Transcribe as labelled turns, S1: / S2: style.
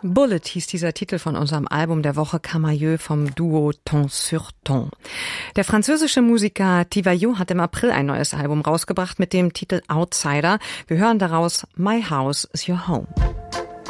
S1: Bullet hieß dieser Titel von unserem Album der Woche Camailleux vom Duo Ton sur Ton. Der französische Musiker Tivaillot hat im April ein neues Album rausgebracht mit dem Titel Outsider. Wir hören daraus My House is Your Home.